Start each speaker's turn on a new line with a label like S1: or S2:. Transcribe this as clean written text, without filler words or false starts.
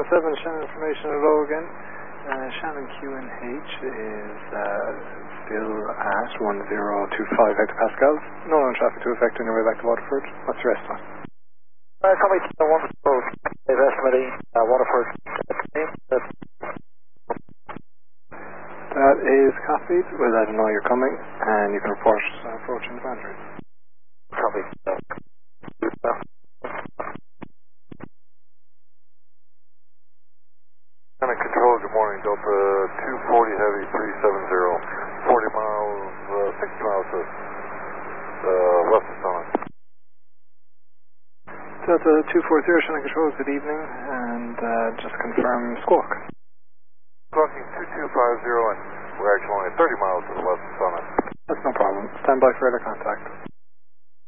S1: Shannon information hello again. Shannon QNH is still at 1025 hectopascals. No known traffic to affect on your way back to Waterford. What's your estimate?
S2: Coming to 105 estimating Waterford.
S1: That is copied. We'll let them know you're coming, and you can report approaching the boundary.
S2: Copy.
S3: Shannon Control, good morning. Delta 240 Heavy 370. 40 miles, 60 miles west of Summit.
S1: Delta 240, Shannon Control, good evening, and just confirm squawk.
S3: Squawking 2250, and we're actually only 30 miles to the west of Summit.
S1: That's no problem. Stand by for further contact.